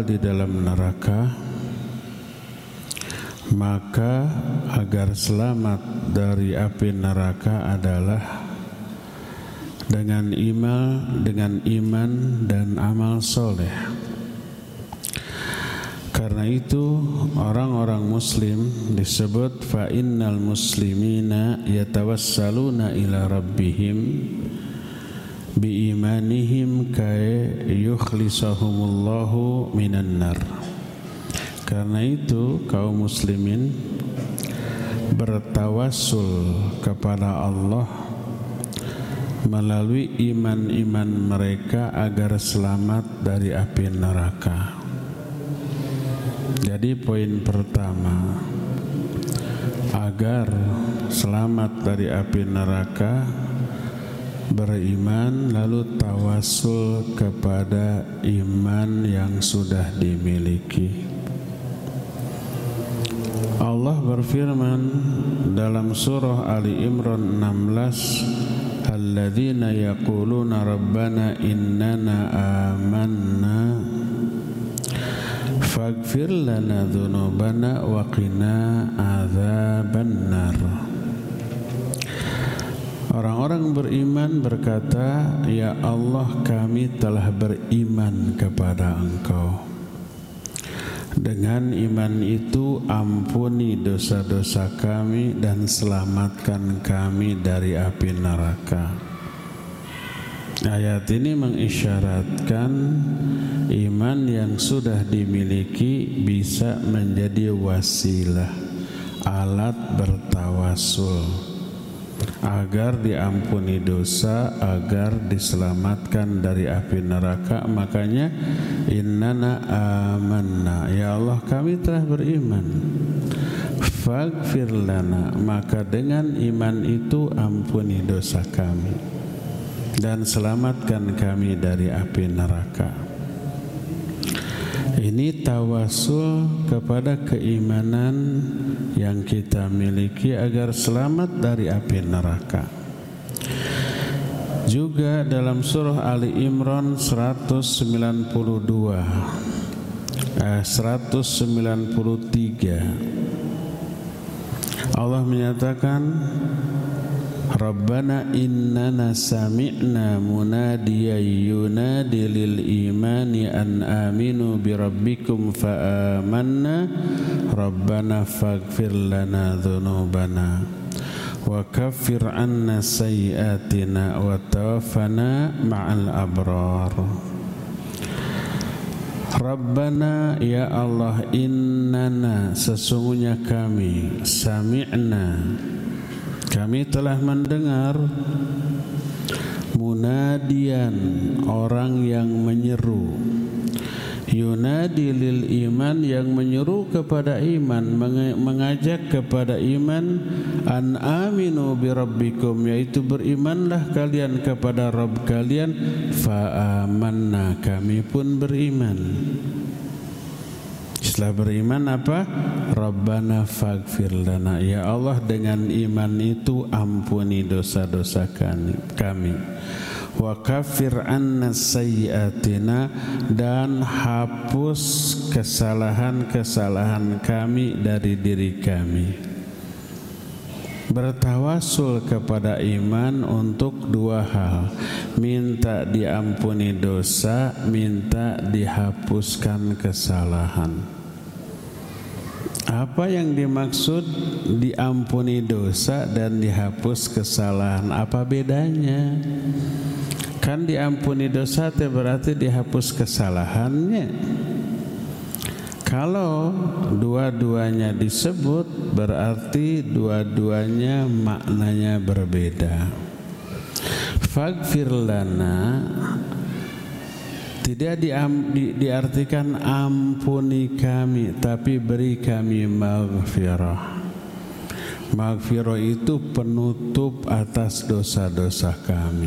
di dalam neraka, maka agar selamat dari api neraka adalah dengan iman dan amal soleh. Karena itu orang-orang muslim disebut fa innal muslimina yatawassaluna ila rabbihim bi imanihim kay yukhlisahumullahu minan nar. Karena itu kaum muslimin bertawassul kepada Allah melalui iman-iman mereka agar selamat dari api neraka. Jadi poin pertama, agar selamat dari api neraka, beriman lalu tawassul kepada iman yang sudah dimiliki. Allah berfirman dalam surah Ali Imran 16, alladzina yaquluna rabbana innana amanna faghfir lana dzunubana wa qina adzabannar. Orang-orang beriman berkata, ya Allah, kami telah beriman kepada Engkau. Dengan iman itu ampuni dosa-dosa kami dan selamatkan kami dari api neraka. Ayat ini mengisyaratkan iman yang sudah dimiliki bisa menjadi wasilah, alat bertawassul agar diampuni dosa, agar diselamatkan dari api neraka. Makanya innana amanna, ya Allah kami telah beriman, faghfir lana, maka dengan iman itu ampuni dosa kami dan selamatkan kami dari api neraka. Ini tawassul kepada keimanan yang kita miliki agar selamat dari api neraka. Juga dalam surah Ali Imran 193 Allah menyatakan, Rabbana innana sami'na munadiyan yunadi lil imani an aminu bi rabbikum fa amanna Rabbana faghfir lana dhunubana wa kaffir anna sayyiatina wa tawaffana ma'al abrar. Rabbana, ya Allah, innana, sesungguhnya kami, sami'na, kami telah mendengar, munadian, orang yang menyeru, yunadi lil iman, yang menyeru kepada iman, mengajak kepada iman, an aminu bi rabbikum, yaitu berimanlah kalian kepada Rabb kalian, fa amanna, kami pun beriman. Setelah beriman apa? Rabbana faghfir lana, ya Allah, dengan iman itu ampuni dosa-dosa kami. Wa kaffir anna sayyiatina, dan hapus kesalahan-kesalahan kami dari diri kami. Bertawassul kepada iman untuk dua hal, minta diampuni dosa, minta dihapuskan kesalahan. Apa yang dimaksud diampuni dosa dan dihapus kesalahan? Apa bedanya? Kan diampuni dosa itu berarti dihapus kesalahannya. Kalau dua-duanya disebut berarti dua-duanya maknanya berbeda. Faghfir lana tidak diartikan ampuni kami, tapi beri kami maghfirah. Maghfirah itu penutup atas dosa-dosa kami.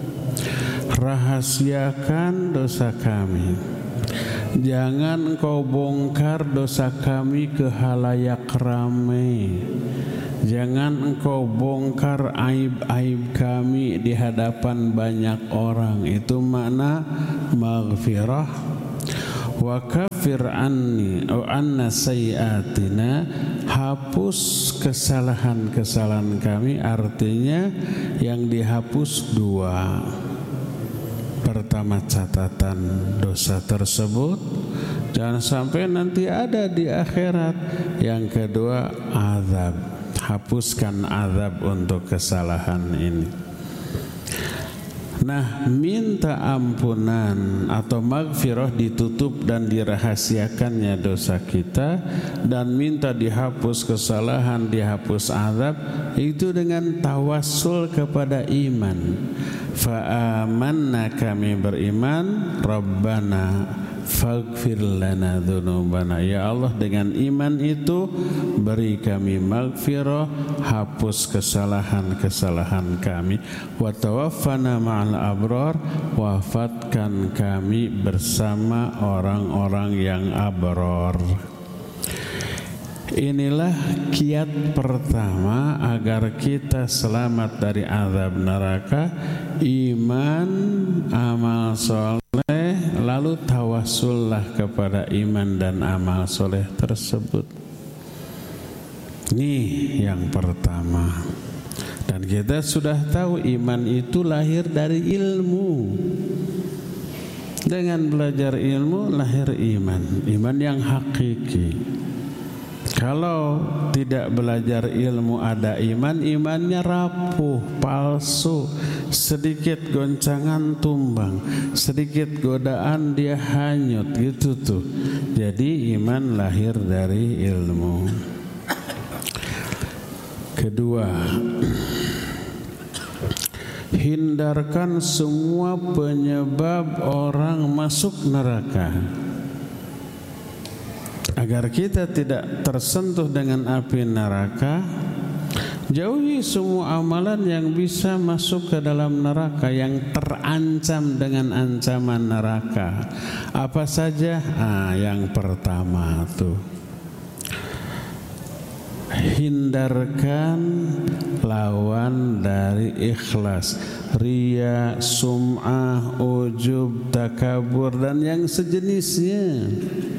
Rahasiakan dosa kami. Jangan engkau bongkar dosa kami ke halayak ramai. Jangan engkau bongkar aib-aib kami di hadapan banyak orang. Itu makna maghfirah. wa kafir anna sayiatina, hapus kesalahan-kesalahan kami. Artinya yang dihapus dua. Pertama, catatan dosa tersebut jangan sampai nanti ada di akhirat. Yang kedua, azab, hapuskan azab untuk kesalahan ini. Nah, minta ampunan atau maghfirah ditutup dan dirahasiakannya dosa kita, dan minta dihapus kesalahan, dihapus azab, itu dengan tawassul kepada iman. Fa'amanna, kami beriman, Rabbana faghfir lana dzunubana, ya Allah dengan iman itu beri kami maghfirah, hapus kesalahan-kesalahan kami. Wa tawaffana ma'al abrar, wafatkan kami bersama orang-orang yang abrar. Inilah kiat pertama agar kita selamat dari azab neraka: iman, amal soleh, lalu tawassullah kepada iman dan amal soleh tersebut. Ini yang pertama. Dan kita sudah tahu iman itu lahir dari ilmu. Dengan belajar ilmu lahir iman, iman yang hakiki. Kalau tidak belajar ilmu ada iman, imannya rapuh, palsu, sedikit goncangan tumbang, sedikit godaan dia hanyut, gitu tuh. Jadi iman lahir dari ilmu. Kedua, hindarkan semua penyebab orang masuk neraka. Agar kita tidak tersentuh dengan api neraka, jauhi semua amalan yang bisa masuk ke dalam neraka, yang terancam dengan ancaman neraka. Apa saja? Yang pertama tuh, hindarkan lawan dari ikhlas, riya, sum'ah, ujub, takabur, dan yang sejenisnya.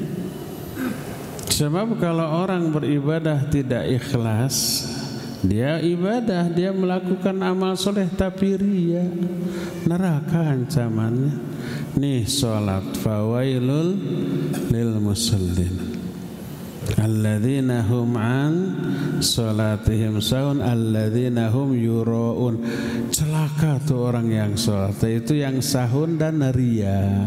Sebab kalau orang beribadah tidak ikhlas, dia ibadah, dia melakukan amal soleh tapi riya, neraka ancamannya. Nih sholat, fawailul lil musallin alladzina hum an sholatihim sahun alladzina hum yura'un. Celaka tuh orang yang sholat, itu yang sahun dan riya.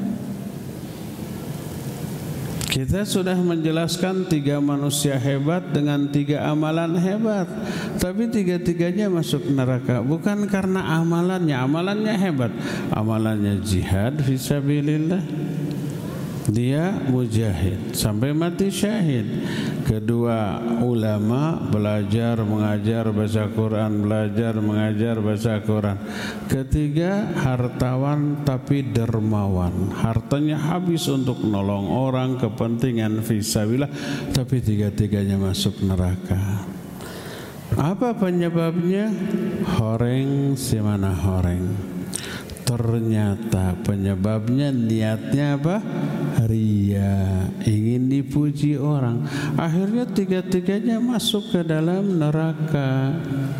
Kita sudah menjelaskan 3 manusia hebat dengan 3 amalan hebat, tapi 3-tiganya masuk neraka bukan karena amalannya hebat. Amalannya jihad fisabilillah, dia mujahid sampai mati syahid. Kedua, ulama, belajar mengajar baca Quran, belajar mengajar baca Quran. Ketiga, hartawan tapi dermawan, hartanya habis untuk nolong orang, kepentingan fisabilillah, tapi 3-tiganya masuk neraka. Apa penyebabnya? Horeng si mana horeng. Ternyata penyebabnya niatnya apa? Riya, ingin dipuji orang. Akhirnya 3-tiganya masuk ke dalam neraka.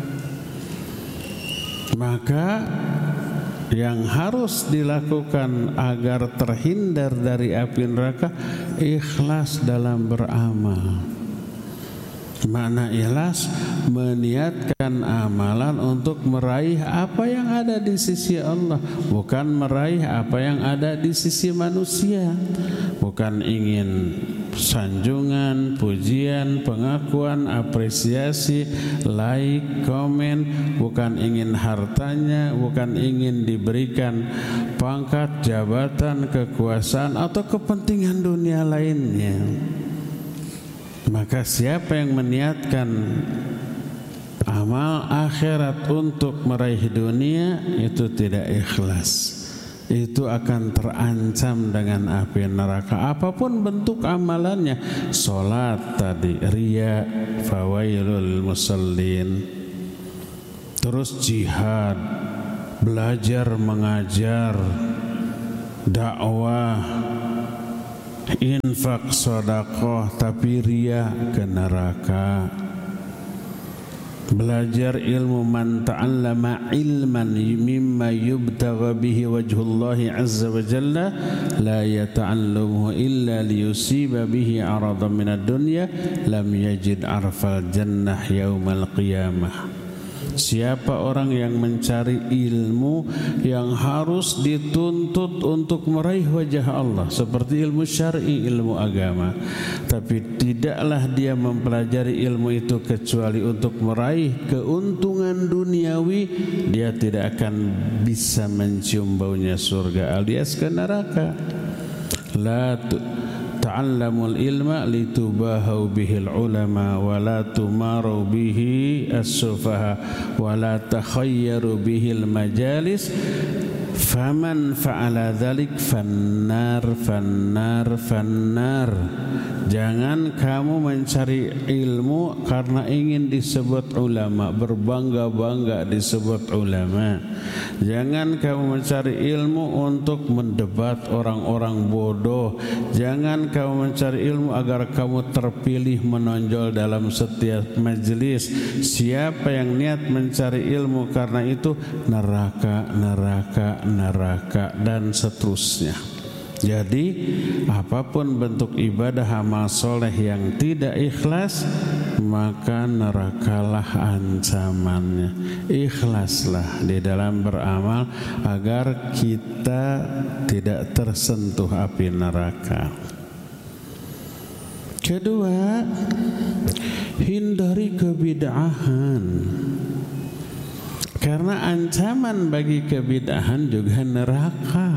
Maka yang harus dilakukan agar terhindar dari api neraka, ikhlas dalam beramal. Makna ikhlas, meniatkan amalan untuk meraih apa yang ada di sisi Allah, bukan meraih apa yang ada di sisi manusia. Bukan ingin sanjungan, pujian, pengakuan, apresiasi, like, komen, bukan ingin hartanya, bukan ingin diberikan pangkat, jabatan, kekuasaan atau kepentingan dunia lainnya. Maka siapa yang meniatkan amal akhirat untuk meraih dunia, itu tidak ikhlas, itu akan terancam dengan api neraka. Apapun bentuk amalannya, sholat tadi riya, fawailul musallin, terus jihad, belajar mengajar, dakwah, infak sedekah tapi riya ke neraka. Belajar ilmu, man ta'allama ilman mimma yubtagha bihi wajhullahi azza wa jalla la yata'allamuhu illa liyusiba bihi aradan minad dunya lam yajid arfal jannah yaumal qiyamah. Siapa orang yang mencari ilmu yang harus dituntut untuk meraih wajah Allah, seperti ilmu syar'i, ilmu agama, tapi tidaklah dia mempelajari ilmu itu kecuali untuk meraih keuntungan duniawi, dia tidak akan bisa mencium baunya surga alias ke neraka. La ta'allamul ilma litubahu bihil ulama wa la tumaru bihi as-sufaha wa la takhayyaru bihil majalis faman fa'ala dhalik fannar. Jangan kamu mencari ilmu karena ingin disebut ulama, berbangga-bangga disebut ulama. Jangan kamu mencari ilmu untuk mendebat orang-orang bodoh. Jangan kamu mencari ilmu agar kamu terpilih menonjol dalam setiap majelis. Siapa yang niat mencari ilmu karena itu, neraka dan seterusnya. Jadi apapun bentuk ibadah amal soleh yang tidak ikhlas, maka nerakalah ancamannya. Ikhlaslah di dalam beramal agar kita tidak tersentuh api neraka. Kedua, hindari kebid'ahan. Karena ancaman bagi kebid'ahan juga neraka.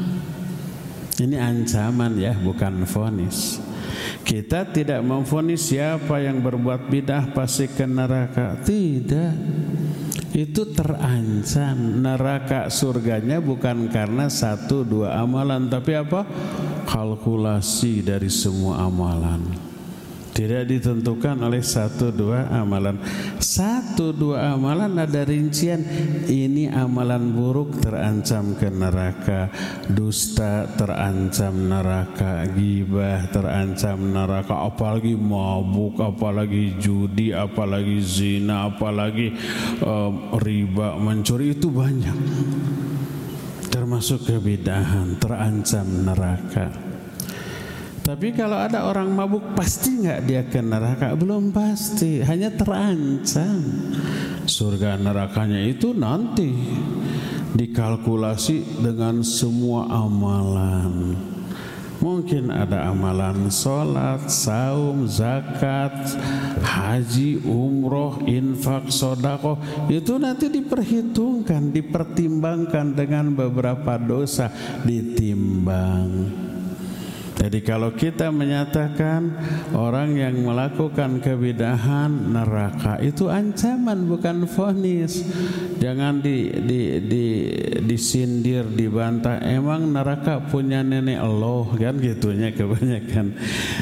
Ini ancaman ya, bukan vonis. Kita tidak memvonis siapa yang berbuat bid'ah pasti ke neraka. Tidak. Itu terancam. Neraka surganya bukan karena 1-2 amalan, tapi apa? Kalkulasi dari semua amalan. Tidak ditentukan oleh 1-2 amalan. 1-2 amalan ada rincian. Ini amalan buruk terancam ke neraka. Dusta terancam neraka. Ghibah terancam neraka. Apalagi mabuk, apalagi judi, apalagi zina, apalagi riba, mencuri, itu banyak. Termasuk kebid'ahan, terancam neraka. Tapi kalau ada orang mabuk, pasti nggak dia ke neraka? Belum pasti, hanya terancam. Surga nerakanya itu nanti dikalkulasi dengan semua amalan. Mungkin ada amalan sholat, saum, zakat, haji, umroh, infak, sedekah. Itu nanti diperhitungkan, dipertimbangkan dengan beberapa dosa, ditimbang. Jadi kalau kita menyatakan orang yang melakukan kebid'ahan neraka, itu ancaman bukan vonis. Jangan disindir, dibantah. Emang neraka punya nenek Allah, kan gitunya kebanyakan.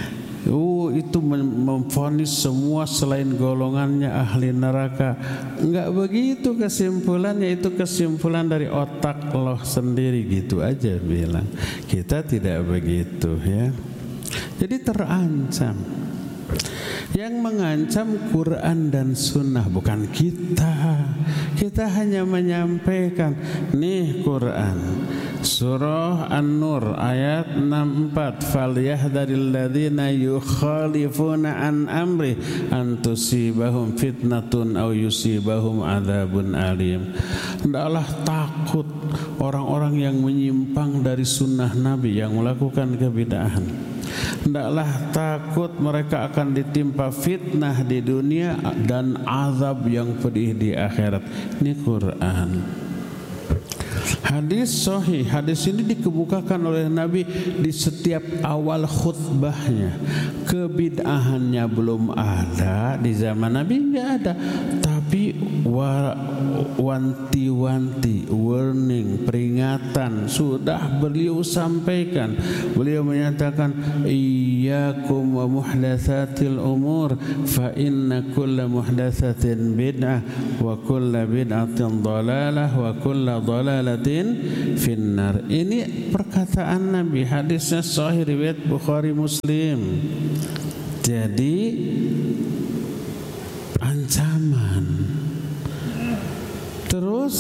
Itu memvonis semua selain golongannya ahli neraka. Enggak begitu kesimpulannya, itu kesimpulan dari otak Allah sendiri, gitu aja bilang. Kita tidak begitu ya. Jadi terancam. Yang mengancam Quran dan Sunnah, bukan kita. Kita hanya menyampaikan, nih Quran, Surah An-Nur ayat 64, falyahdharil ladzina yukhalifuna an amri an tusibahum fitnatun aw yusibahum adzabun alim. Hendaklah takut orang-orang yang menyimpang dari sunnah Nabi, yang melakukan kebid'ahan. Hendaklah takut mereka akan ditimpa fitnah di dunia dan azab yang pedih di akhirat. Ini Quran. Hadis sahih, hadis ini dikemukakan oleh Nabi di setiap awal khutbahnya. Kebid'ahannya belum ada di zaman Nabi, enggak ada. Tapi wanti-wanti, warning, peringatan sudah beliau sampaikan. Beliau menyatakan, iyyakum wa muhdatsatil umur fa inna kulla muhdatsatin bid'ah wa kulla bid'atin dhalalah wa kulla dhalalatin finnar. Ini perkataan Nabi, hadisnya sahih riwayat Bukhari Muslim. Jadi ancaman. Terus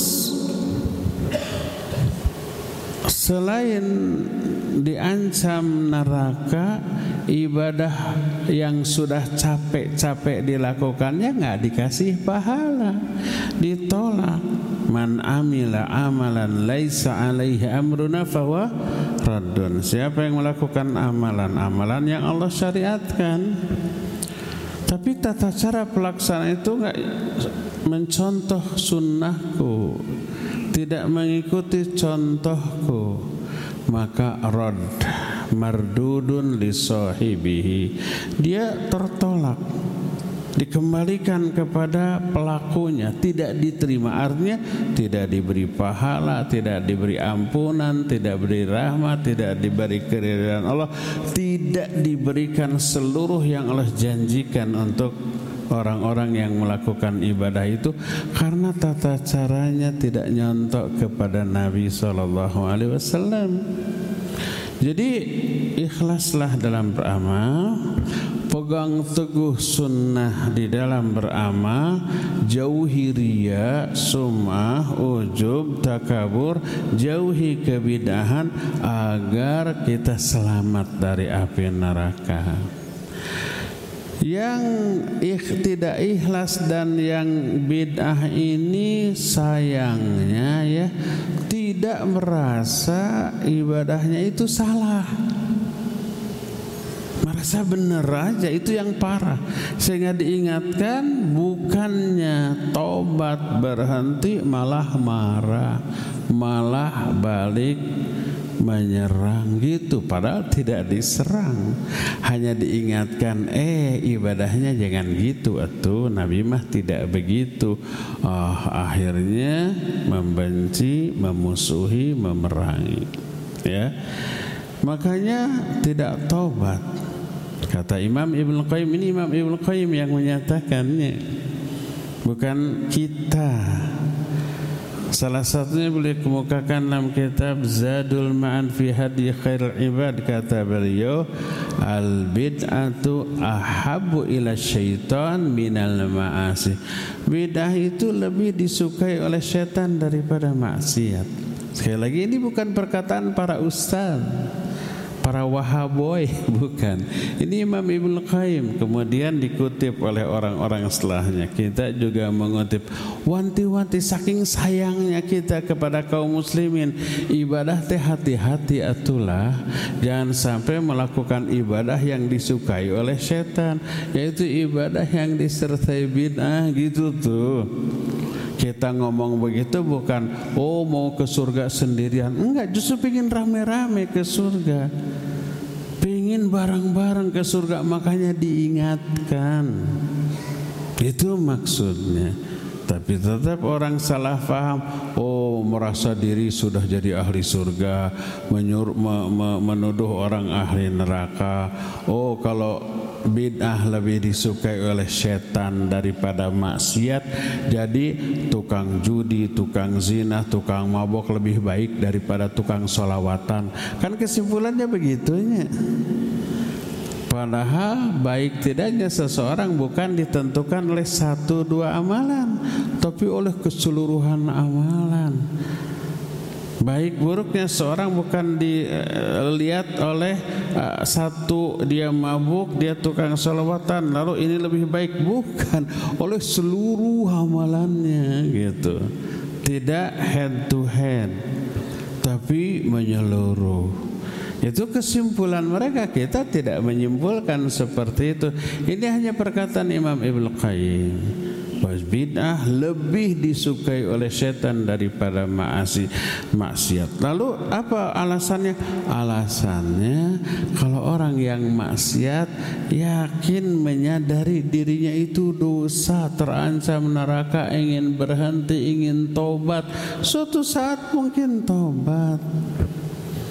selain diancam neraka, ibadah yang sudah capek-capek dilakukannya nggak dikasih pahala, ditolak. Man amila amalan laisa alaihi amruna fahuwa raddun. Siapa yang melakukan amalan yang Allah syariatkan, tapi tata cara pelaksanaan itu nggak mencontoh sunnahku, tidak mengikuti contohku, maka rad mardudun li sahibihi, dia tertolak, dikembalikan kepada pelakunya, tidak diterima. Artinya tidak diberi pahala, tidak diberi ampunan, tidak diberi rahmat, tidak diberi keridhaan Allah, tidak diberikan seluruh yang Allah janjikan untuk orang-orang yang melakukan ibadah itu, karena tata caranya tidak nyontok kepada Nabi SAW. Jadi ikhlaslah dalam beramal, pegang teguh sunnah di dalam beramal, jauhi riya, sum'ah, ujub, takabur, jauhi kebid'ahan agar kita selamat dari api neraka. Yang tidak ikhlas dan yang bid'ah ini sayangnya ya tidak merasa ibadahnya itu salah, merasa benar aja, itu yang parah. Sehingga diingatkan, bukannya tobat berhenti malah marah, malah balik menyerang gitu, padahal tidak diserang, hanya diingatkan ibadahnya jangan gitu atuh, Nabi mah tidak begitu. Akhirnya membenci, memusuhi, memerangi, ya. Makanya tidak tobat. Kata Imam Ibnu Qayyim, ini Imam Ibnu Qayyim yang menyatakannya, bukan kita. Salah satunya boleh kemukakan dalam kitab Zadul Ma'an fi Hadi Khairul Ibad. Kata beliau, al bid'atu ahabbu ila syaitan minal ma'asi. Bid'ah itu lebih disukai oleh syaitan daripada maksiat. Sekali lagi, ini bukan perkataan para ustaz, para wahaboy, bukan. Ini Imam Ibnu Qayyim, kemudian dikutip oleh orang-orang setelahnya. Kita juga mengutip, wanti-wanti saking sayangnya kita kepada kaum muslimin, ibadah teh hati-hati atulah, jangan sampai melakukan ibadah yang disukai oleh setan, yaitu ibadah yang disertai bid'ah gitu tuh. Kita ngomong begitu bukan mau ke surga sendirian, enggak, justru pengen rame-rame ke surga, pengen bareng-bareng ke surga, makanya diingatkan, itu maksudnya. Tapi tetap orang salah faham, merasa diri sudah jadi ahli surga, menuduh orang ahli neraka. Kalau bid'ah lebih disukai oleh setan daripada maksiat, jadi tukang judi, tukang zina, tukang mabok lebih baik daripada tukang sholawatan. Kan kesimpulannya begitunya. Padahal baik tidaknya seseorang bukan ditentukan oleh 1-2 amalan, tapi oleh keseluruhan amalan. Baik buruknya seorang bukan dilihat oleh satu, dia mabuk, dia tukang sholawatan, lalu ini lebih baik, bukan, oleh seluruh amalannya gitu. Tidak head to head, tapi menyeluruh. Itu kesimpulan mereka, kita tidak menyimpulkan seperti itu. Ini hanya perkataan Imam Ibnu Qayyim. Bid'ah lebih disukai oleh setan daripada maksiat. Lalu apa alasannya? Alasannya kalau orang yang maksiat yakin menyadari dirinya itu dosa, terancam neraka, ingin berhenti, ingin tobat, suatu saat mungkin tobat.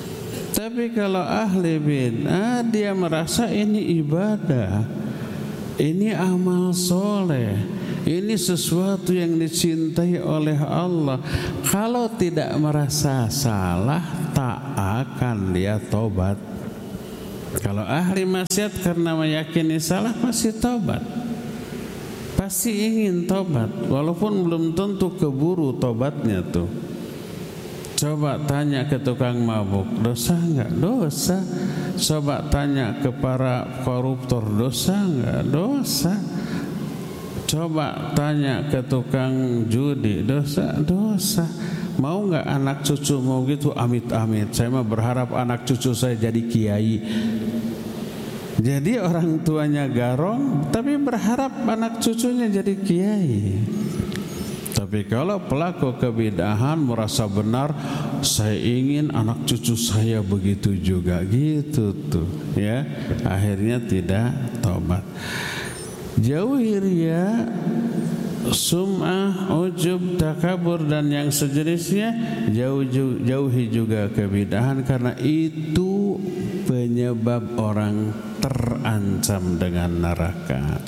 Tapi kalau ahli bid'ah dia merasa ini ibadah, ini amal soleh, ini sesuatu yang dicintai oleh Allah. Kalau tidak merasa salah, tak akan dia tobat. Kalau ahli maksiat karena meyakini salah pasti tobat, pasti ingin tobat, walaupun belum tentu keburu tobatnya tuh. Coba tanya ke tukang mabuk, dosa enggak? Dosa. Coba tanya ke para koruptor, dosa enggak? Dosa. Coba tanya ke tukang judi, dosa? Dosa. Mau enggak anak cucu mau gitu? Amit-amit. Saya mah berharap anak cucu saya jadi kiai. Jadi orang tuanya garong, tapi berharap anak cucunya jadi kiai. Tapi kalau pelaku kebid'ahan merasa benar, saya ingin anak cucu saya begitu juga, gitu tuh, ya. Akhirnya tidak tobat. Jauhi riya, sum'ah, ujub, takabur dan yang sejenisnya. Jauhi juga kebid'ahan, karena itu penyebab orang terancam dengan neraka.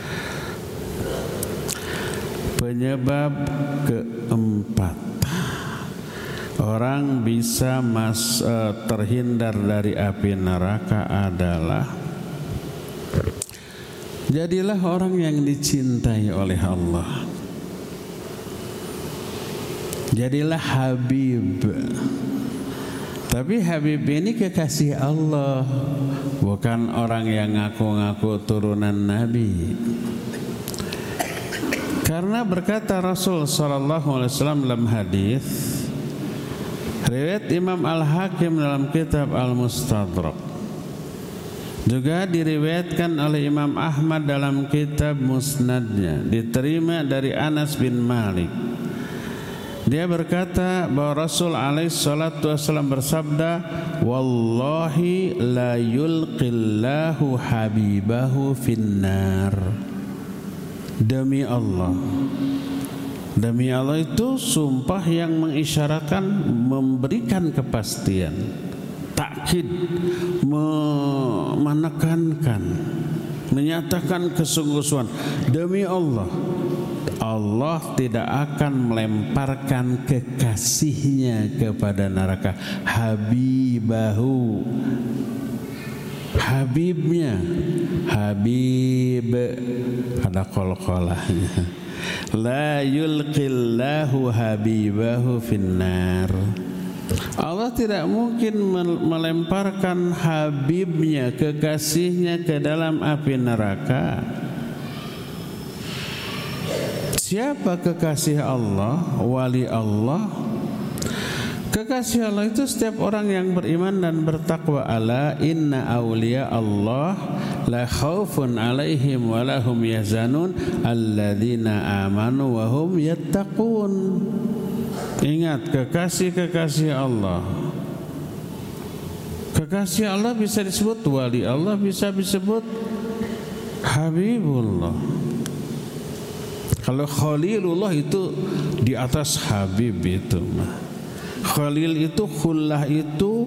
Penyebab keempat, orang bisa terhindar dari api neraka adalah jadilah orang yang dicintai oleh Allah. Jadilah Habib. Tapi Habib ini kekasih Allah, bukan orang yang ngaku-ngaku turunan Nabi. Karena berkata Rasul sallallahu alaihi wasallam dalam hadis riwayat Imam Al-Hakim dalam kitab Al-Mustadrak, juga diriwayatkan oleh Imam Ahmad dalam kitab Musnadnya, diterima dari Anas bin Malik. Dia berkata bahwa Rasul alaihi salatu wasallam bersabda, "Wallahi la yulqillahu habibahu finnar." Demi Allah itu sumpah yang mengisyaratkan, memberikan kepastian, takkid, menekankan, menyatakan kesungguhan. Demi Allah, Allah tidak akan melemparkan kekasihnya kepada neraka. Habibahu, habibnya, habib ada qalqalahnya. La yulqillahu habibahu finnar. Allah tidak mungkin melemparkan habibnya, kekasihnya ke dalam api neraka. Siapa kekasih Allah? Wali Allah. Kekasih Allah itu setiap orang yang beriman dan bertakwa. Ala inna awliya Allah la khaufun alaihim wa lahum yahzanun alladzina amanu wa hum yattaqun. Ingat, kekasih-kekasih Allah. Kekasih Allah bisa disebut wali Allah, bisa disebut Habibullah. Kalau Khalilullah itu di atas Habib itu. Khalil itu, khullah itu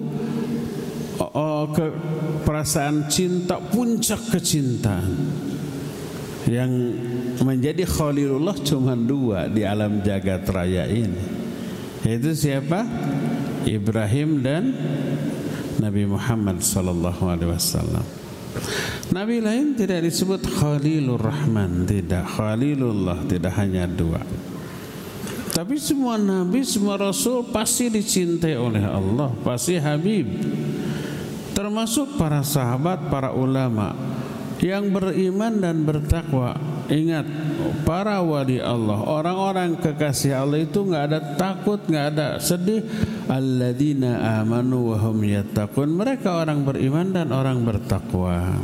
perasaan cinta, puncak kecintaan. Yang menjadi Khalilullah cuma dua di alam jagat raya ini, yaitu siapa? Ibrahim dan Nabi Muhammad SAW. Nabi lain tidak disebut Khalilur Rahman, tidak. Khalilullah tidak, hanya dua. Tapi semua nabi, semua rasul pasti dicintai oleh Allah, pasti habib. Termasuk para sahabat, para ulama yang beriman dan bertakwa. Ingat, para wali Allah, orang-orang kekasih Allah itu enggak ada takut, enggak ada sedih. Alladzina amanu wa hum yattaqun. Mereka orang beriman dan orang bertakwa.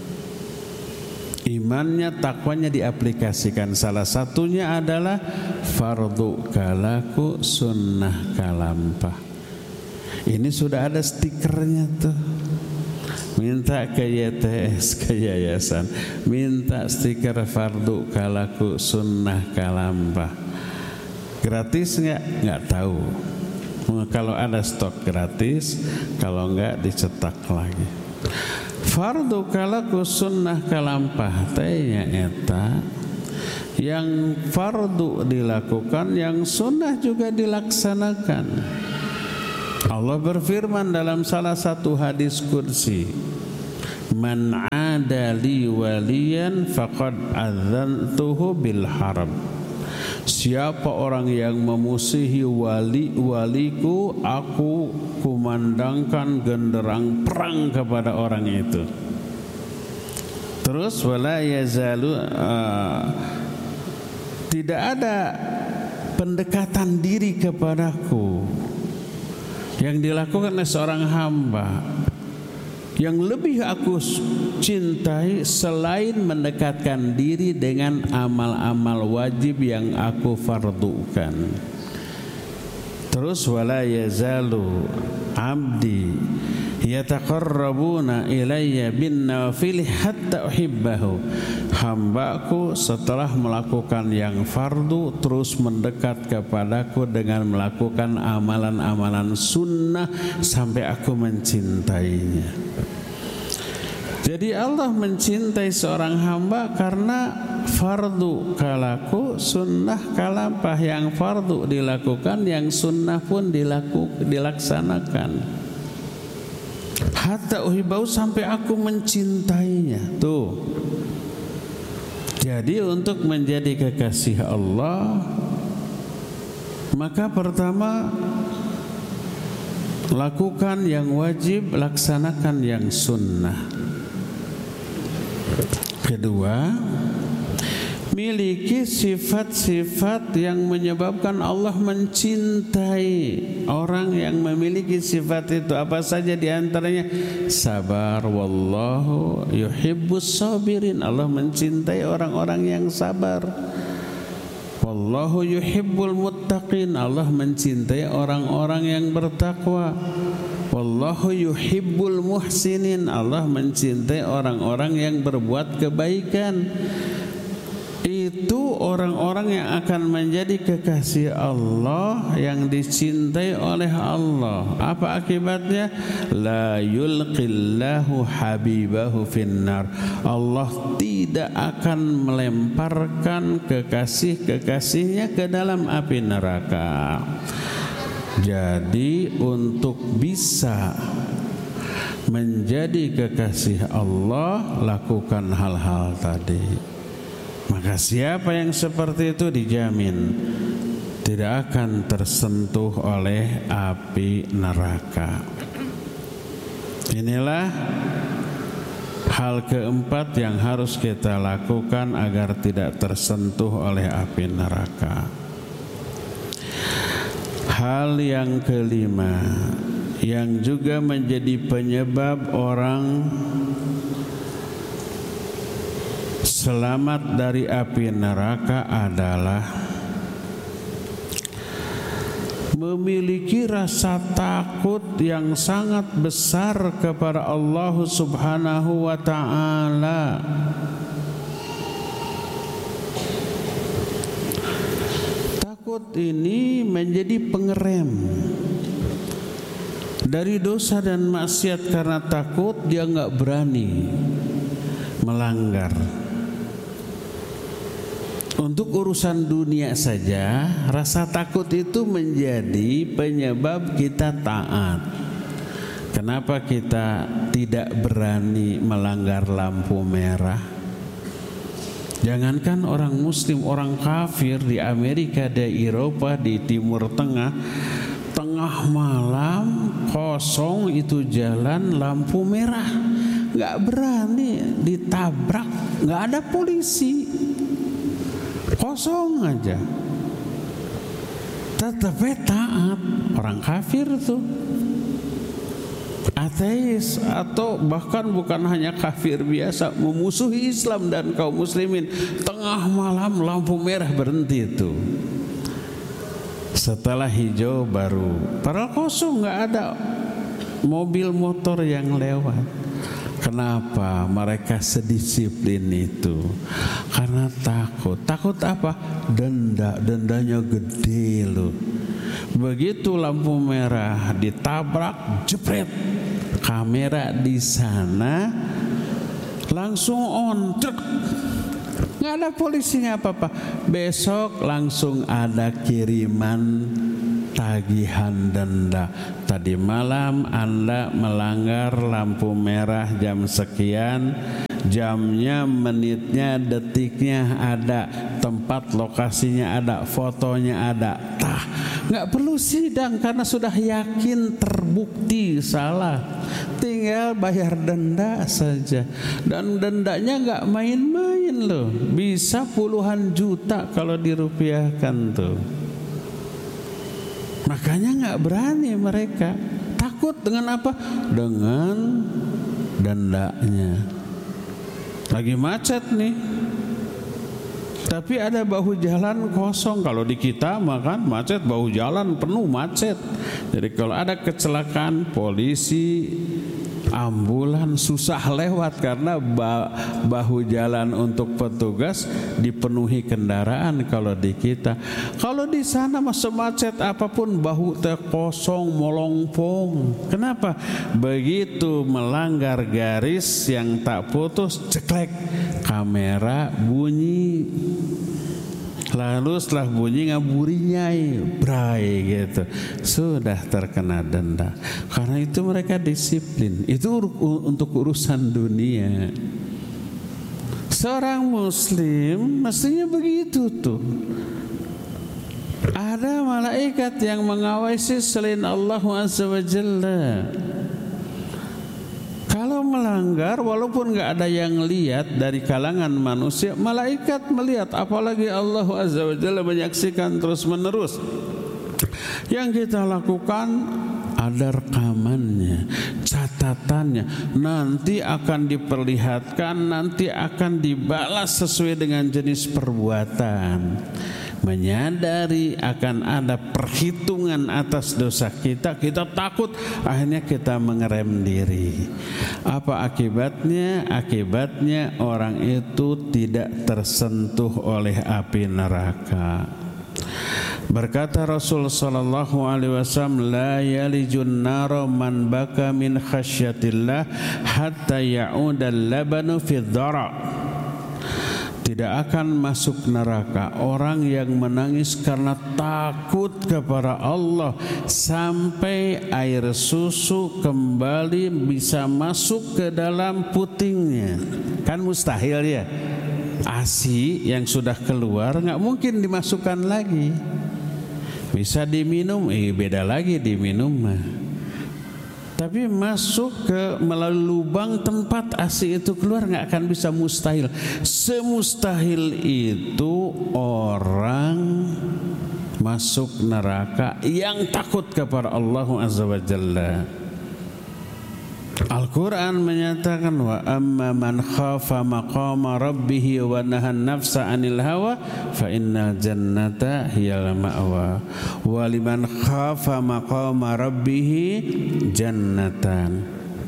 Imannya, takwanya diaplikasikan. Salah satunya adalah fardu kalaku, sunnah kalampah. Ini sudah ada stikernya tuh. Minta ke YTS, ke yayasan, minta stiker fardu kalaku, sunnah kalampah. Gratis nggak tahu. Kalau ada stok gratis, kalau enggak dicetak lagi. Fardu kalaku sunnah kalampah tanya eta yang fardu dilakukan, yang sunnah juga dilaksanakan. Allah berfirman dalam salah satu hadis kursi, man adali waliyan faqad adzantuhu bil harb. Siapa orang yang memusuhi waliku, aku kumandangkan genderang perang kepada orang itu. Terus wala yazalu, tidak ada pendekatan diri kepadaku yang dilakukan oleh seorang hamba yang lebih aku cintai selain mendekatkan diri dengan amal-amal wajib yang aku fardukan. Terus wala yazalu abdi yataqarrabuna ilayya bin nawafil hatta uhibbahu. Hambaku setelah melakukan yang fardu terus mendekat kepadaku dengan melakukan amalan-amalan sunnah sampai aku mencintainya. Jadi Allah mencintai seorang hamba karena fardu kalaku, sunnah kalampah. Yang fardu dilakukan, yang sunnah pun dilaksanakan. Hatta uhibau, sampai aku mencintainya. Tuh. Jadi untuk menjadi kekasih Allah, maka pertama lakukan yang wajib, laksanakan yang sunnah. Kedua, miliki sifat-sifat yang menyebabkan Allah mencintai orang yang memiliki sifat itu. Apa saja diantaranya? Sabar, wallahu yuhibbus sabirin. Allah mencintai orang-orang yang sabar. Wallahu yuhibbul muttaqin. Allah mencintai orang-orang yang bertakwa. Wallahu yuhibbul muhsinin. Allah mencintai orang-orang yang berbuat kebaikan. Itu orang-orang yang akan menjadi kekasih Allah, yang dicintai oleh Allah. Apa akibatnya? La yulqillahu habibahu finnar. Allah tidak akan melemparkan kekasih-kekasihnya ke dalam api neraka. Jadi untuk bisa menjadi kekasih Allah, lakukan hal-hal tadi. Maka siapa yang seperti itu dijamin tidak akan tersentuh oleh api neraka. Inilah hal keempat yang harus kita lakukan agar tidak tersentuh oleh api neraka. Hal yang kelima yang juga menjadi penyebab orang selamat dari api neraka adalah memiliki rasa takut yang sangat besar kepada Allah Subhanahu wa ta'ala. Takut ini menjadi pengerem dari dosa dan maksiat. Karena takut, dia nggak berani melanggar. Untuk urusan dunia saja, rasa takut itu menjadi penyebab kita taat. Kenapa kita tidak berani melanggar lampu merah? Jangankan orang muslim, orang kafir di Amerika, di Eropa, di Timur Tengah, tengah malam kosong itu jalan lampu merah, nggak berani ditabrak, nggak ada polisi, kosong aja, tetap taat. Orang kafir tuh, ateis, atau bahkan bukan hanya kafir biasa, memusuhi Islam dan kaum muslimin, tengah malam lampu merah berhenti itu. Setelah hijau baru, padahal kosong, nggak ada mobil motor yang lewat. Kenapa mereka sedisiplin itu? Karena takut. Takut apa? Dendanya gede loh. Begitu lampu merah ditabrak, jepret, kamera di sana langsung on, nggak ada polisinya apa-apa. Besok langsung ada kiriman tagihan denda. Tadi malam Anda melanggar lampu merah jam sekian, jamnya, menitnya, detiknya ada, tempat lokasinya ada, fotonya ada. Nggak perlu sidang karena sudah yakin terbukti salah. Tinggal bayar denda saja. Dan dendanya nggak main-main loh. Bisa puluhan juta kalau dirupiahkan tuh. Makanya nggak berani mereka. Takut dengan apa? Dengan dendanya. Lagi macet nih, tapi ada bahu jalan kosong. Kalau di kita makan macet, bahu jalan penuh macet. Jadi kalau ada kecelakaan, polisi, ambulan susah lewat karena bahu jalan untuk petugas dipenuhi kendaraan. Kalau di kita, kalau di sana masa macet apapun bahu kosong molongpong. Kenapa? Begitu melanggar garis yang tak putus, ceklek, kamera bunyi. Lalu setelah bunyi ngaburinyai, bray gitu, sudah terkena denda. Karena itu mereka disiplin. Itu untuk urusan dunia. Seorang muslim mestinya begitu tuh. Ada malaikat yang mengawasi selain Allah Azza wa Jalla. Kalau melanggar, walaupun nggak ada yang lihat dari kalangan manusia, malaikat melihat. Apalagi Allah Azza wa Jalla menyaksikan terus menerus. Yang kita lakukan ada rekamannya, catatannya. Nanti akan diperlihatkan, nanti akan dibalas sesuai dengan jenis perbuatan. Menyadari akan ada perhitungan atas dosa kita, kita takut, akhirnya kita mengerem diri. Apa akibatnya? Akibatnya orang itu tidak tersentuh oleh api neraka. Berkata Rasul sallallahu alaihi wasallam, la yalijun nara man baka min khasyatillah hatta ya'udal labanu fi dhara. Tidak akan masuk neraka orang yang menangis karena takut kepada Allah sampai air susu kembali bisa masuk ke dalam putingnya. Kan mustahil ya. ASI yang sudah keluar nggak mungkin dimasukkan lagi. Bisa diminum, beda lagi diminum mah. Tapi masuk ke melalui lubang tempat ASI itu keluar nggak akan bisa, mustahil. Semustahil itu orang masuk neraka yang takut kepada Allah Azza wa Jalla. Al-Quran menyatakan, wa amma man khafa maqama rabbih wa nahan nafsa anil hawa fa innal jannata hiyal ma'wa wa liman khafa maqama rabbih jannatan.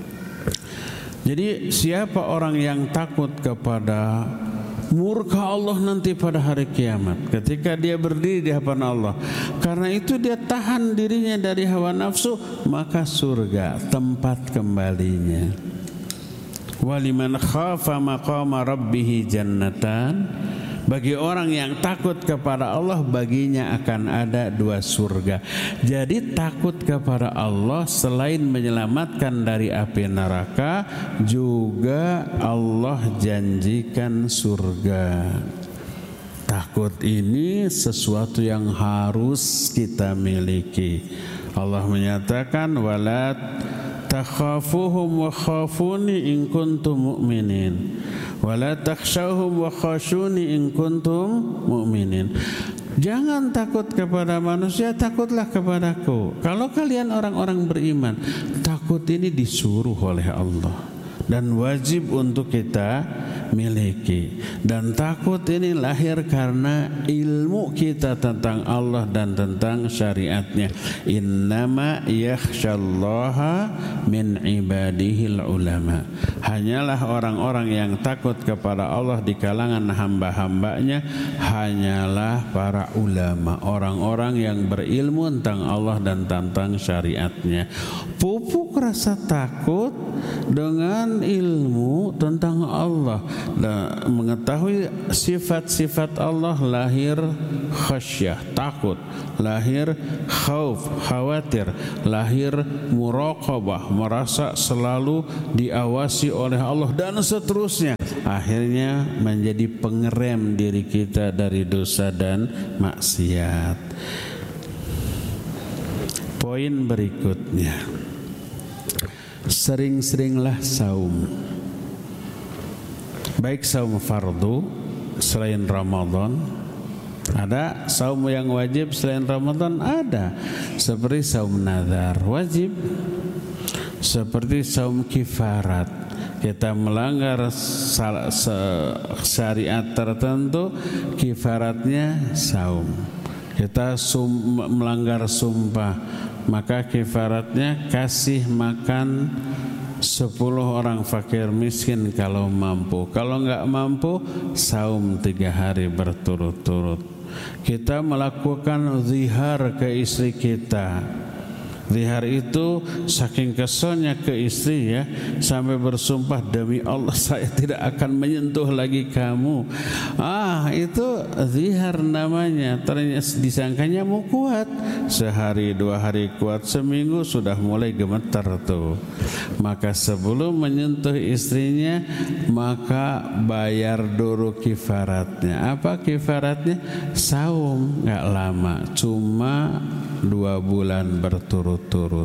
Jadi siapa orang yang takut kepada murka Allah nanti pada hari kiamat, ketika dia berdiri di hadapan Allah, karena itu dia tahan dirinya dari hawa nafsu, maka surga tempat kembalinya. Waliman khafa maqama rabbih jannatan. Bagi orang yang takut kepada Allah, baginya akan ada 2 surga. Jadi takut kepada Allah selain menyelamatkan dari api neraka, juga Allah janjikan surga. Takut ini sesuatu yang harus kita miliki. Allah menyatakan, wala takhafuhum wa khafuni in kuntum mu'minin wala takhshawhum wa khashuni in kuntum mu'minin. Jangan takut kepada manusia, takutlah kepadaku. Kalau kalian orang-orang beriman, takut ini disuruh oleh Allah. dan wajib untuk kita miliki. Dan takut ini lahir karena ilmu kita tentang Allah dan tentang syariatnya. Innama yakhsyallaha min ibadihil ulama. Hanyalah orang-orang yang takut kepada Allah di kalangan hamba-hambanya hanyalah para ulama, orang-orang yang berilmu tentang Allah dan tentang syariatnya. Pupuk rasa takut dengan ilmu tentang Allah. Dan mengetahui sifat-sifat Allah lahir khasyah, takut, lahir khauf, khawatir, lahir muraqabah, merasa selalu diawasi oleh Allah dan seterusnya. Akhirnya menjadi pengerem diri kita dari dosa dan maksiat. Poin berikutnya, sering-seringlah saum. Baik saum fardu selain Ramadan, ada saum yang wajib selain Ramadan, ada seperti saum nazar wajib, seperti saum kifarat. Kita melanggar syariat tertentu, kifaratnya saum. Kita melanggar sumpah, maka kifaratnya kasih makan 10 orang fakir miskin kalau mampu. Kalau enggak mampu, saum 3 hari berturut-turut. Kita melakukan zihar ke istri kita. Zihar itu saking keselnya ke istri ya, sampai bersumpah, demi Allah saya tidak akan menyentuh lagi kamu. Itu zihar namanya. Ternyata disangkanya mau kuat, sehari 2 hari kuat, seminggu sudah mulai gemetar tuh. Maka sebelum menyentuh istrinya, maka bayar dulu kifaratnya. Apa kifaratnya? Saum, nggak lama, cuma 2 bulan berturut-turut.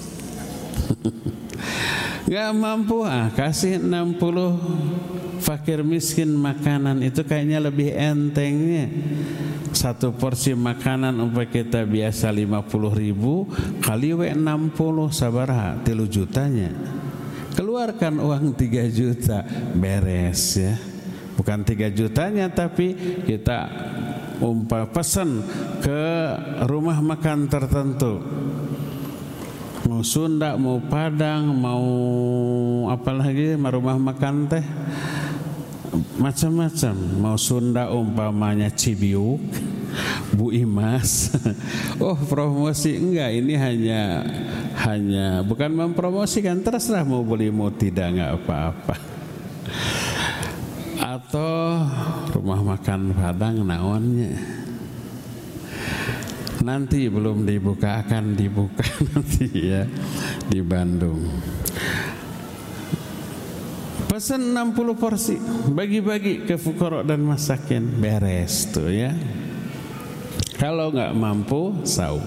Gak mampu, kasih 60 fakir miskin makanan. Itu kayaknya lebih entengnya. 1 porsi makanan umpamanya kita biasa 50.000 kali 60 sabaraha 3 jutanya. Keluarkan uang 3 juta, beres ya. Bukan 3 jutanya, tapi kita pesan ke rumah makan tertentu, mau Sunda, mau Padang, mau apalagi rumah makan teh macam-macam. Mau Sunda umpamanya Cibiuk, Bu Imas. Promosi enggak, ini hanya bukan mempromosikan, terserah mau beli mau tidak, enggak apa-apa. Atau rumah makan Padang naonnya, nanti belum dibuka, akan dibuka nanti ya di Bandung. Pesan 60 porsi, bagi-bagi ke fuqara dan masakin, beres tuh ya. Kalau nggak mampu, saum.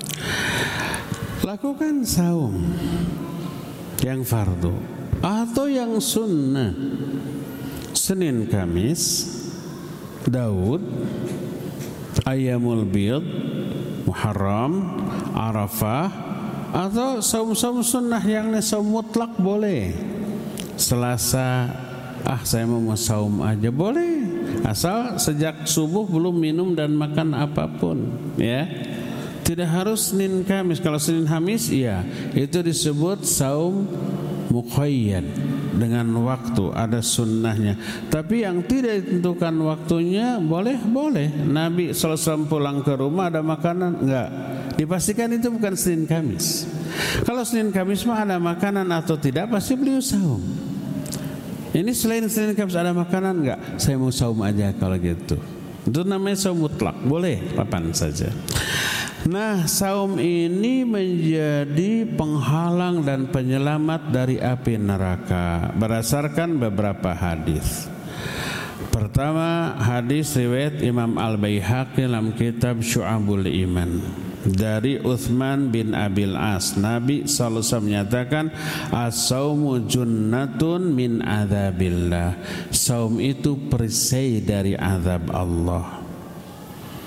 Lakukan saum yang fardu atau yang sunnah. Senin Kamis, Daud, Ayyamul Bid, Muharram, Arafah, atau saum-saum sunnah yang saum mutlak boleh. Selasa, saya mau saum aja boleh, asal sejak subuh belum minum dan makan apapun ya. Tidak harus Senin Kamis. Kalau Senin Kamis iya, itu disebut saum muqayyad, dengan waktu, ada sunnahnya. Tapi yang tidak ditentukan waktunya boleh. Nabi SAW pulang ke rumah ada makanan, enggak, dipastikan itu bukan Senin Kamis. Kalau Senin Kamis mah ada makanan atau tidak, pasti beliau saum. Ini selain Senin Kamis ada makanan, enggak, saya mau saum aja kalau gitu. Itu namanya saum mutlak, boleh kapan saja. Nah, saum ini menjadi penghalang dan penyelamat dari api neraka berdasarkan beberapa hadis. Pertama, hadis riwayat Imam Al-Baihaqi dalam kitab Syu'abul Iman dari Uthman bin Abil As. Nabi SAW menyatakan, as-saumu junnatun min adzabillah. Saum itu perisai dari azab Allah.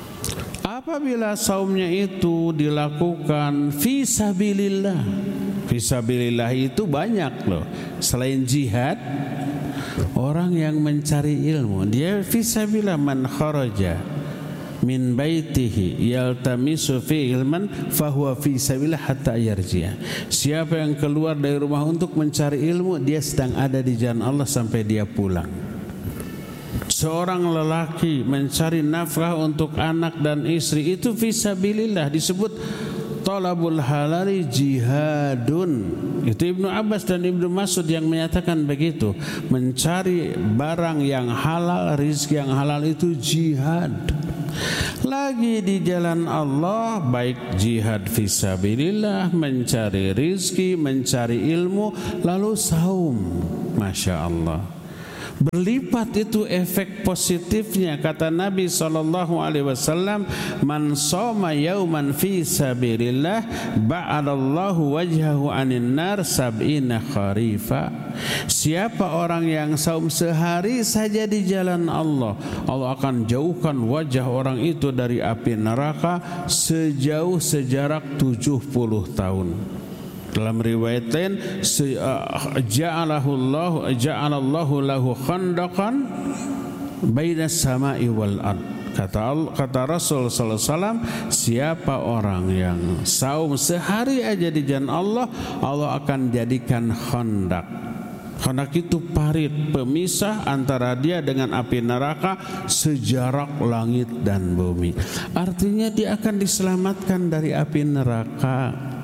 Apabila saumnya itu dilakukan fi sabilillah Fisabilillah itu banyak loh. Selain jihad, orang yang mencari ilmu, dia fisabilillah. Man kharaja min baitihi yaltamisu fi ilman fahuwa fi sabilillah hatta yarji'a. Siapa yang keluar dari rumah untuk mencari ilmu, dia sedang ada di jalan Allah sampai dia pulang. Seorang lelaki mencari nafkah untuk anak dan istri, itu fi sabilillah, disebut talabul halali jihadun. Itu Ibnu Abbas dan Ibnu Mas'ud yang menyatakan begitu. Mencari barang yang halal, rizki yang halal itu jihad. Lagi di jalan Allah, baik jihad fisabilillah, mencari rizki, mencari ilmu, lalu saum. Masya Allah, berlipat itu efek positifnya. Kata Nabi SAW, man shoma yauman fi sabilillah ba'adallahu wajhahu anin nar sab'ina kharifa. Siapa orang yang saum sehari saja di jalan Allah, Allah akan jauhkan wajah orang itu dari api neraka sejauh sejarak 70 tahun. Dalam riwayat lain, ja'alallahu lahu khandaqan baina samai wal ard. Kata Rasul sallallahu alaihi wasallam, siapa orang yang saum sehari aja di jalan Allah, Allah akan jadikan khandaq. Khandaq itu parit pemisah antara dia dengan api neraka sejarak langit dan bumi. Artinya dia akan diselamatkan dari api neraka.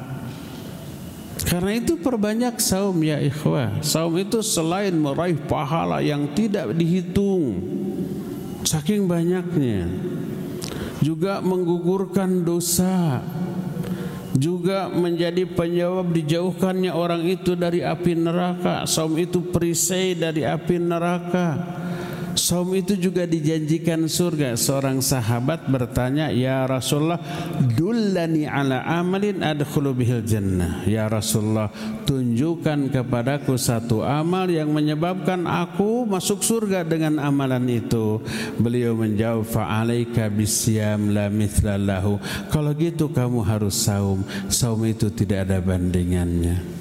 Karena itu perbanyak saum ya ikhwah. Saum itu selain meraih pahala yang tidak dihitung, saking banyaknya, juga menggugurkan dosa, juga menjadi penyebab dijauhkannya orang itu dari api neraka. Saum itu perisai dari api neraka. Saum itu juga dijanjikan surga. Seorang sahabat bertanya, ya Rasulullah, dullani ala amalin adkhulu bihil jannah. Ya Rasulullah, tunjukkan kepadaku satu amal yang menyebabkan aku masuk surga dengan amalan itu. Beliau menjawab, fa'alaika bisyam la mithla lahu. Kalau gitu kamu harus saum. Saum itu tidak ada bandingannya.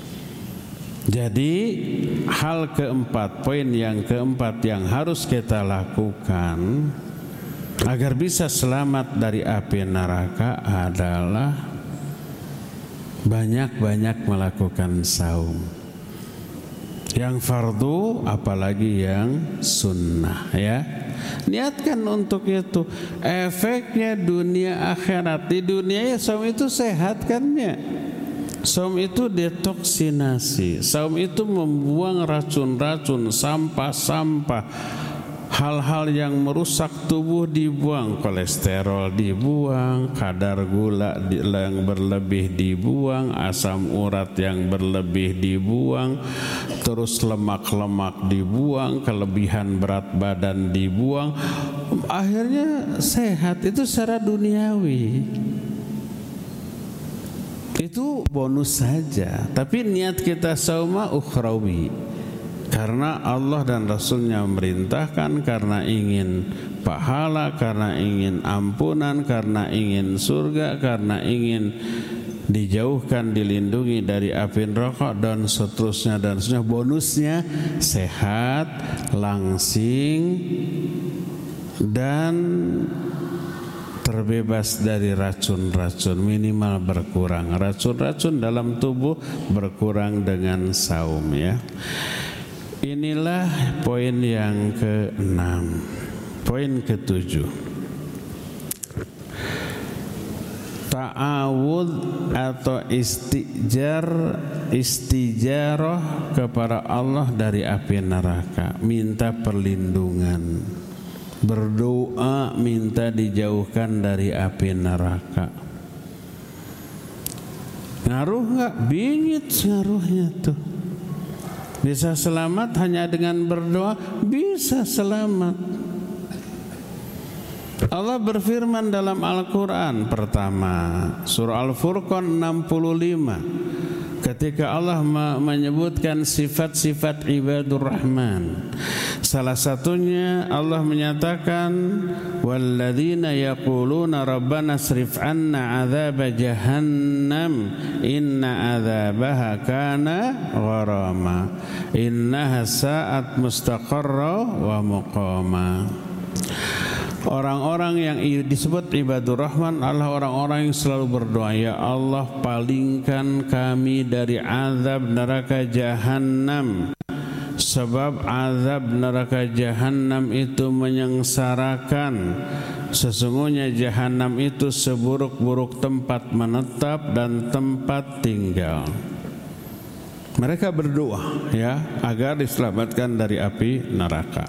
Jadi hal keempat, poin yang keempat yang harus kita lakukan agar bisa selamat dari api neraka adalah banyak-banyak melakukan saum. Yang fardu apalagi yang sunnah ya. Niatkan untuk itu. Efeknya dunia akhirat. Di dunia ya saum itu sehat kan ya. Saum itu detoksinasi. Saum itu membuang racun-racun, sampah-sampah, hal-hal yang merusak tubuh dibuang, kolesterol dibuang, kadar gula yang berlebih dibuang, asam urat yang berlebih dibuang, terus lemak-lemak dibuang, kelebihan berat badan dibuang. Akhirnya sehat. Itu secara duniawi. Itu bonus saja. Tapi niat kita sauma ukhrawi, karena Allah dan Rasulnya memerintahkan, karena ingin pahala, karena ingin ampunan, karena ingin surga, karena ingin dijauhkan, dilindungi dari api neraka dan seterusnya dan seterusnya. Bonusnya sehat, langsing, dan terbebas dari racun-racun, minimal berkurang. Racun-racun dalam tubuh berkurang dengan saum ya. Inilah poin yang ke-6. Poin ke-7, ta'awud atau istijarah kepada Allah dari api neraka, minta perlindungan, berdoa minta dijauhkan dari api neraka. Ngaruh nggak? Bingit ngaruhnya tuh. Bisa selamat hanya dengan berdoa? Bisa selamat. Allah berfirman dalam Al-Quran, pertama surah Al-Furqan 65, ketika Allah menyebutkan sifat-sifat ibadur rahman. Salah satunya Allah menyatakan walladzina yaquluna rabbana srif 'anna 'adzaba jahannam inna 'adzabaha kana gharama innaha sa'at mustaqarra wa muqama. Orang-orang yang disebut ibadur rahman adalah orang-orang yang selalu berdoa, ya Allah palingkan kami dari azab neraka jahanam. Sebab azab neraka jahanam itu menyengsarakan. Sesungguhnya jahanam itu seburuk-buruk tempat menetap dan tempat tinggal. Mereka berdoa ya agar diselamatkan dari api neraka.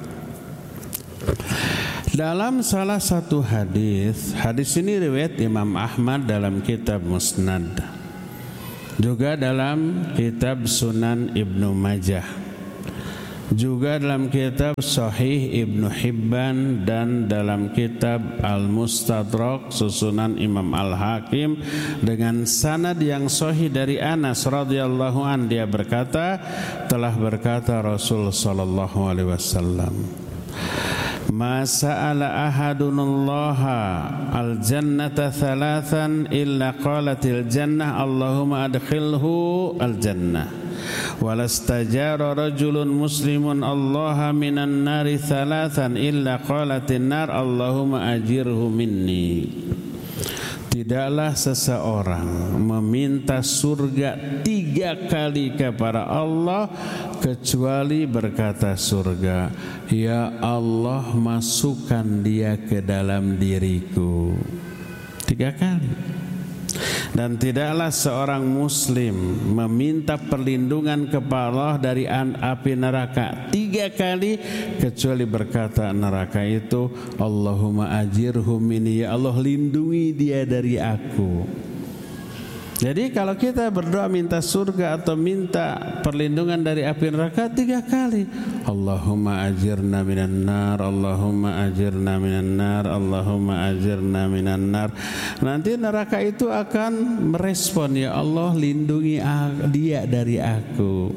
Dalam salah satu hadis ini riwayat Imam Ahmad dalam kitab Musnad, juga dalam kitab Sunan Ibnu Majah, juga dalam kitab Sahih Ibnu Hibban dan dalam kitab Al-Mustadrak susunan Imam Al-Hakim dengan sanad yang sahih dari Anas radhiyallahu an, dia berkata, telah berkata Rasul sallallahu alaihi wasallam, ma sa'ala ahadunallaha al-jannata thalathan illa qalatil jannah Allahumma adkhilhu al-jannah walastajara rajulun muslimun allaha minan nari thalathan illa qalatin nar Allahumma ajirhu minni. Tidaklah seseorang meminta surga 3 kali kepada Allah kecuali berkata surga, ya Allah masukkan dia ke dalam diriku. 3 kali. Dan tidaklah seorang muslim meminta perlindungan kepada Allah dari api neraka 3 kali kecuali berkata neraka itu, Allahumma ajirhu minni, ya Allah lindungi dia dari aku. Jadi kalau kita berdoa minta surga atau minta perlindungan dari api neraka 3 kali, Allahumma ajirna minan nar, Allahumma ajirna minan nar, Allahumma ajirna minan nar. Nanti neraka itu akan merespon, ya Allah lindungi dia dari aku.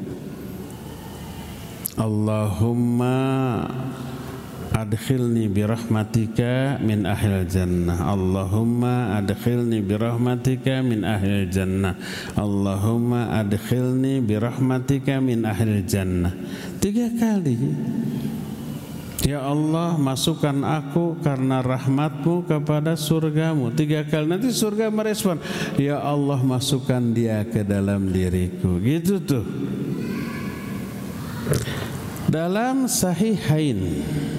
Allahumma adkhilni birahmatika min ahlil jannah, Allahumma adkhilni birahmatika min ahlil jannah, Allahumma adkhilni birahmatika min ahlil jannah. 3 kali. Ya Allah masukkan aku karena rahmatmu kepada surgamu. 3 kali. Nanti surga merespon, ya Allah masukkan dia ke dalam diriku. Gitu tuh. Dalam Sahihain,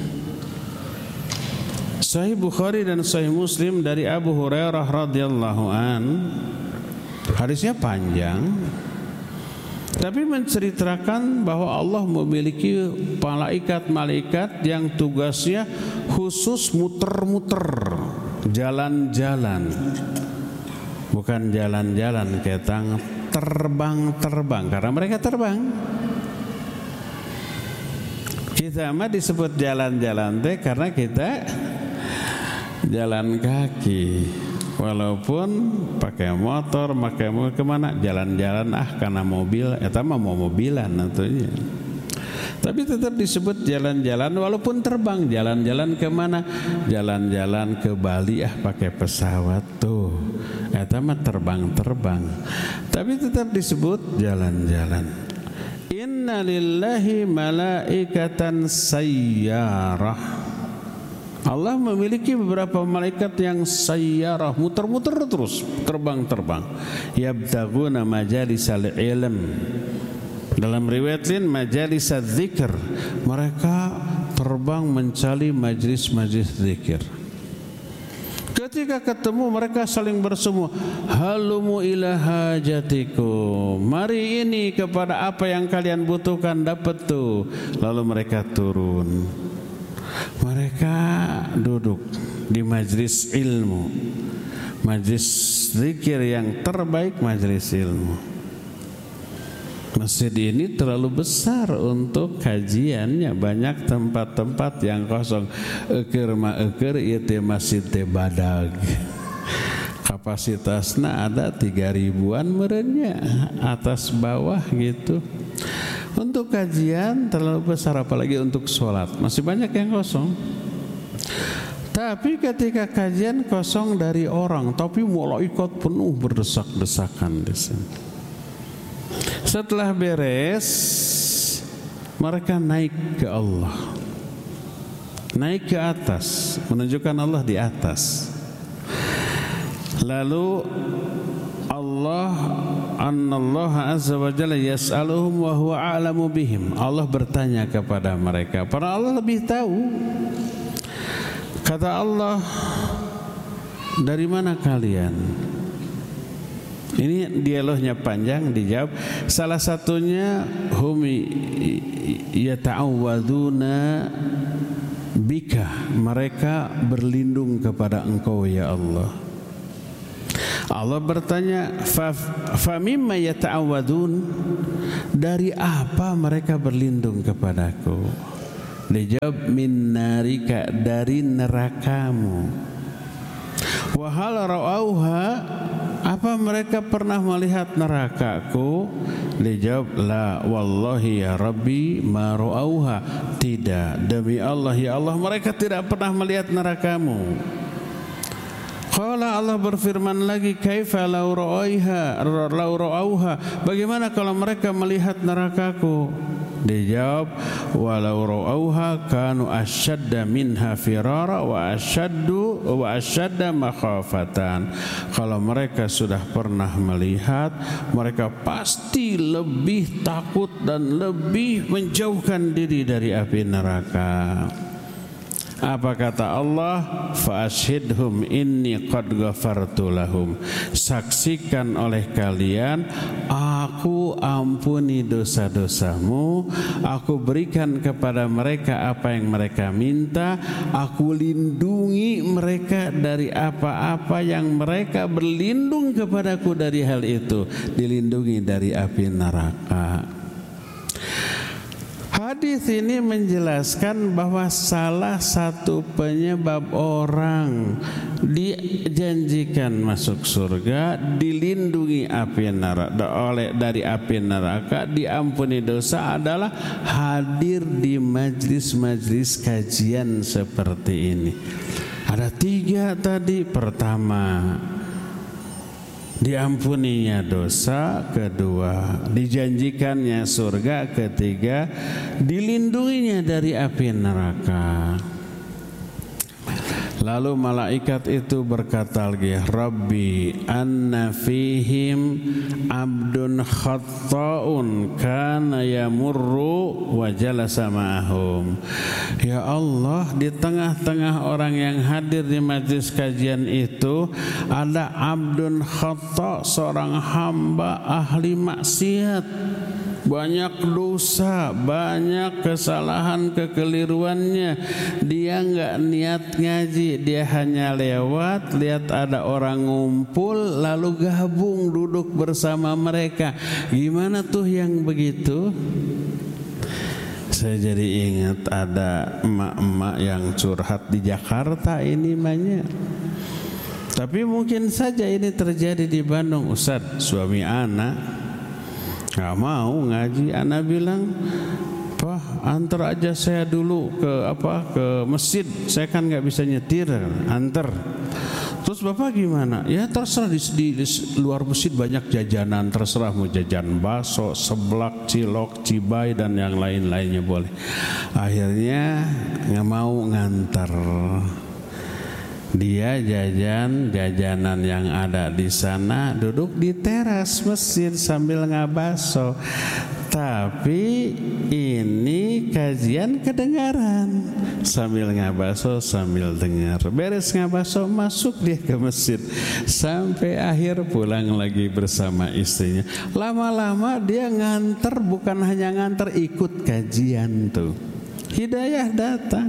Sahih Bukhari dan Sahih Muslim dari Abu Hurairah radhiyallahu an, hadisnya panjang tapi menceritakan bahwa Allah memiliki malaikat-malaikat yang tugasnya khusus muter-muter, jalan-jalan, bukan jalan-jalan ketang, terbang-terbang, karena mereka terbang. Kita mah disebut jalan-jalan teh karena kita jalan kaki, walaupun pakai motor, pakai kemana, jalan-jalan karena mobil, eta mah mau mobilan tentunya. Tapi tetap disebut jalan-jalan walaupun terbang. Jalan-jalan kemana? Jalan-jalan ke Bali pakai pesawat tuh, eta mah terbang-terbang. Tapi tetap disebut jalan-jalan. Inna lillahi malaikatan sayyarah. Allah memiliki beberapa malaikat yang sayyarah, muter-muter terus, terbang-terbang. Yabtaguna majalisal ilm. Dalam riwayat lain majalisal dzikr. Mereka terbang mencari majlis-majlis zikir. Ketika ketemu mereka saling bersemu, halumu ila hajatikum, mari ini kepada apa yang kalian butuhkan, dapat tuh. Lalu mereka turun, mereka duduk di majlis ilmu, majlis zikir yang terbaik, majlis ilmu. Masjid ini terlalu besar untuk kajiannya, banyak tempat-tempat yang kosong. Eker ieu teh masjid teh badag. kapasitasnya ada 3.000-an merenya, atas bawah gitu. Untuk kajian terlalu besar, apalagi untuk sholat masih banyak yang kosong. Tapi ketika kajian kosong dari orang, tapi malaikat penuh berdesak-desakan di sini. Setelah beres, mereka naik ke Allah, naik ke atas, menunjukkan Allah di atas. Lalu Allah azza wa jalla yas'aluhum wa huwa a'lamu bihim. Allah bertanya kepada mereka, para Allah lebih tahu. Kata Allah, dari mana kalian? Ini dialognya panjang, dijawab. Salah satunya hum yata'awwaduna bika, mereka berlindung kepada Engkau ya Allah. Allah bertanya, fa mimma yata'awwadun, dari apa mereka berlindung kepadaku? Dijawab, min narika, dari nerakamu. Wa hal ra'auha, apa mereka pernah melihat nerakaku? Dijawab, la wallahi ya rabbi ma ra'auha, tidak, demi Allah ya Allah mereka tidak pernah melihat nerakamu. Qala, Allah berfirman lagi, kaifa law ra'auha, bagaimana kalau mereka melihat nerakaku? Dijawab, walau ra'auha kanu asyadda minha firara wa asyadda makhafatan. Kalau mereka sudah pernah melihat, mereka pasti lebih takut dan lebih menjauhkan diri dari api neraka. Apa kata Allah? Fa'ashhidhum inni qad ghafartu lahum. Saksikan oleh kalian, aku ampuni dosa-dosamu, aku berikan kepada mereka apa yang mereka minta, aku lindungi mereka dari apa-apa yang mereka berlindung kepadaku dari hal itu, dilindungi dari api neraka. Hadis ini menjelaskan bahwa salah satu penyebab orang dijanjikan masuk surga, dilindungi api neraka, dari api neraka, diampuni dosa adalah hadir di majlis-majlis kajian seperti ini. Ada 3 tadi. Pertama, diampuninya dosa. Kedua, dijanjikannya surga. Ketiga, dilindunginya dari api neraka. Lalu malaikat itu berkata lagi, Rabbi anna fihim abdun khatta'un kana yamurru wa jalasa ma'ahum. Ya Allah, di tengah-tengah orang yang hadir di majlis kajian itu ada abdun khatta', seorang hamba ahli maksiat, banyak dosa, banyak kesalahan, kekeliruannya. Dia enggak niat ngaji, dia hanya lewat, lihat ada orang ngumpul, lalu gabung duduk bersama mereka. Gimana tuh yang begitu? Saya jadi ingat ada emak-emak yang curhat di Jakarta ini banyak. Tapi mungkin saja ini terjadi di Bandung. Ustaz, suami anak nggak mau ngaji. Ana bilang, Pak, antar aja saya dulu ke masjid. Saya kan nggak bisa nyetir, antar. Terus bapak gimana? Ya terserah, di luar masjid banyak jajanan, terserah mau jajan bakso, seblak, cilok, cibai dan yang lain-lainnya boleh. Akhirnya nggak mau ngantar. Dia jajanan yang ada di sana, duduk di teras masjid sambil ngabaso. Tapi ini kajian kedengaran, sambil ngabaso sambil dengar. Beres ngabaso masuk dia ke masjid, sampai akhir pulang lagi bersama istrinya. Lama-lama dia nganter, bukan hanya nganter, ikut kajian tuh. Hidayah datang.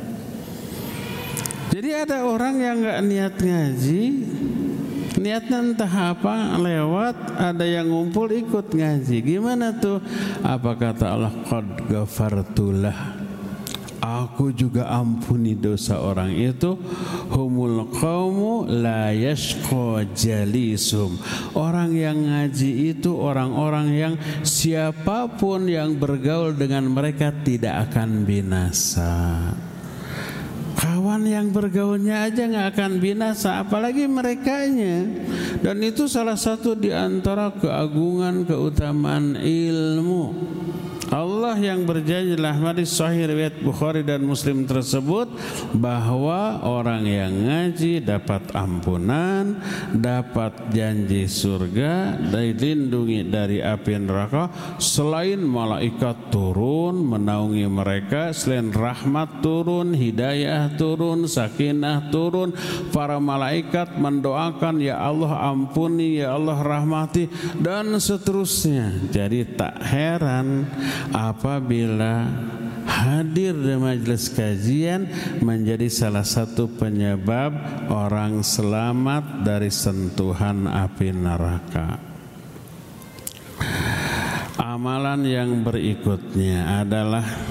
Jadi ada orang yang gak niat ngaji, niatnya entah apa, lewat, ada yang ngumpul ikut ngaji. Gimana tuh? Apa kata Allah? Qad ghafartulah, aku juga ampuni dosa orang itu. Humul qaumu la yashqa jalisum. Orang yang ngaji itu orang-orang yang siapapun yang bergaul dengan mereka tidak akan binasa. Kawan yang bergaulnya aja nggak akan binasa, apalagi merekanya. Dan itu salah satu di antara keagungan keutamaan ilmu. Allah yang berjanji dalam hadis sahih riwayat Bukhari dan Muslim tersebut bahwa orang yang ngaji dapat ampunan, dapat janji surga, dilindungi dari api neraka, selain malaikat turun menaungi mereka, selain rahmat turun, hidayah turun, sakinah turun, para malaikat mendoakan, ya Allah ampuni, ya Allah rahmati, dan seterusnya. Jadi tak heran apabila hadir di majelis kajian menjadi salah satu penyebab orang selamat dari sentuhan api neraka. Amalan yang berikutnya adalah